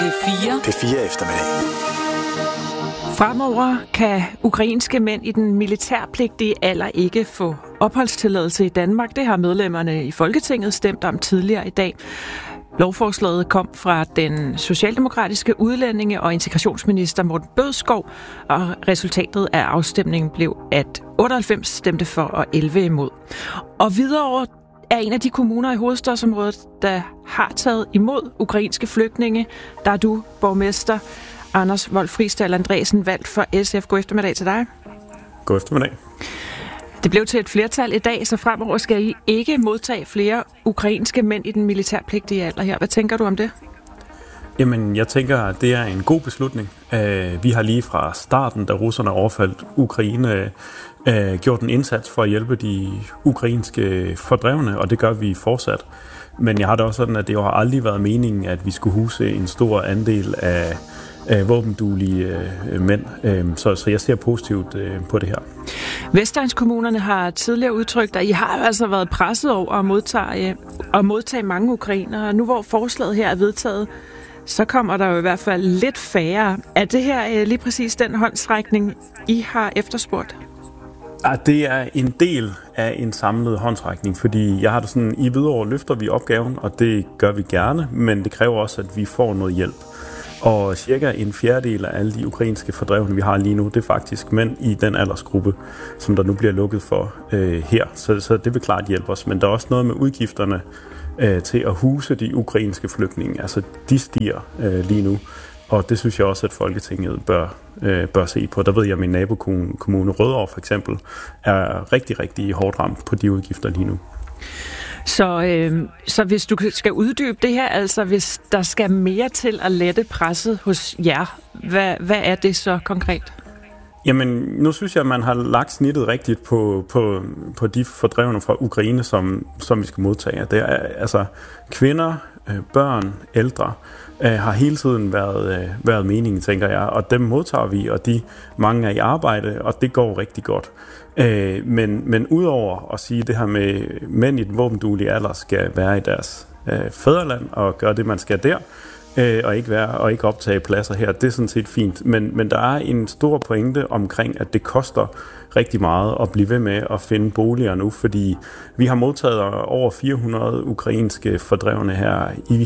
P4 eftermiddag. Fremover kan ukrainske mænd i den militærpligtige alder ikke få opholdstilladelse i Danmark. Det har medlemmerne i Folketinget stemt om tidligere i dag. Lovforslaget kom fra den socialdemokratiske udlændinge- og integrationsminister Morten Bødskov, og resultatet af afstemningen blev, at 98 stemte for og 11 imod. Og Hvidovre er en af de kommuner i hovedstadsområdet, der har taget imod ukrainske flygtninge. Der er du, borgmester Anders Wold-Friisdahl Andresen, valgt for SF. God eftermiddag til dig. God eftermiddag. Det blev til et flertal i dag, så fremover skal I ikke modtage flere ukrainske mænd i den militærpligtige alder her. Hvad tænker du om det? Jamen, jeg tænker, at det er en god beslutning. Vi har lige fra starten, da russerne overfaldt Ukraine, gjort en indsats for at hjælpe de ukrainske fordrevne, og det gør vi fortsat. Men jeg har det også sådan, at det jo har aldrig været meningen, at vi skulle huse en stor andel af våbenduelige mænd. Så jeg ser positivt på det her. Vestegnskommunerne har tidligere udtrykt, at I har altså været presset over at modtage mange ukrainere. Nu hvor forslaget her er vedtaget, så kommer der jo i hvert fald lidt færre. Er det her lige præcis den håndsrækning, I har efterspurgt? Det er en del af en samlet håndsrækning, fordi jeg har det sådan, i Hvidovre løfter vi opgaven, og det gør vi gerne, men det kræver også, at vi får noget hjælp. Og cirka en fjerdedel af alle de ukrainske fordrevne, vi har lige nu, det er faktisk mænd i den aldersgruppe, som der nu bliver lukket for her. Så det vil klart hjælpe os. Men der er også noget med udgifterne til at huse de ukrainske flygtninge. Altså, de stiger lige nu. Og det synes jeg også, at Folketinget bør se på. Der ved jeg, at min nabokommune Rødovre for eksempel er rigtig, rigtig hårdt ramt på de udgifter lige nu. Så hvis du skal uddybe det her, altså hvis der skal mere til at lette presset hos jer, hvad er det så konkret? Jamen, nu synes jeg, at man har lagt snittet rigtigt på de fordrevne fra Ukraine, som vi skal modtage. Det er altså kvinder, børn, ældre, har hele tiden været meningen, tænker jeg, og dem modtager vi, og mange er i arbejde, og det går rigtig godt. Men udover at sige det her med mænd i den våbenduelige alder skal være i deres fædreland og gøre det, man skal der, og ikke optage pladser her, det er sådan set fint. Men der er en stor pointe omkring, at det koster rigtig meget at blive ved med at finde boliger nu, fordi vi har modtaget over 400 ukrainske fordrevne her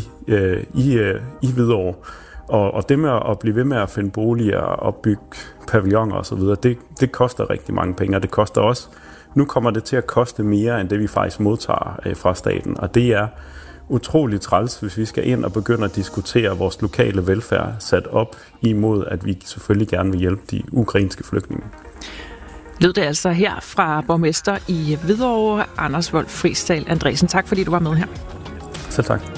i Hvidovre. Og det med at blive ved med at finde boliger og opbygge pavilloner osv., det koster rigtig mange penge, og det koster også. Nu kommer det til at koste mere, end det vi faktisk modtager fra staten, og det er utroligt træls, hvis vi skal ind og begynde at diskutere vores lokale velfærd sat op imod, at vi selvfølgelig gerne vil hjælpe de ukrainske flygtninge. Lød det altså her fra borgmester i Hvidovre, Anders Wold-Friisdahl Andresen. Tak fordi du var med her. Selv tak.